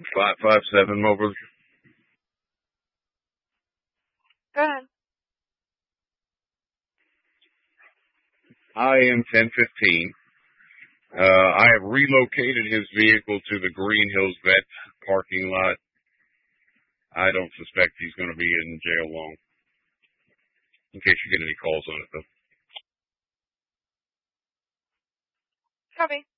557 Moberly. Go ahead. IM 1015. I have relocated his vehicle to the Green Hills Vet parking lot. I don't suspect he's going to be in jail long. In case you get any calls on it, though. Copy.